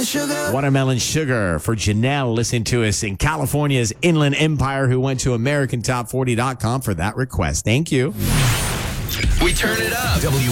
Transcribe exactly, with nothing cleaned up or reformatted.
Watermelon sugar. Watermelon Sugar for Janelle. Listen to us in California's Inland Empire, who went to American Top forty dot com for that request. Thank you. We turn it up. W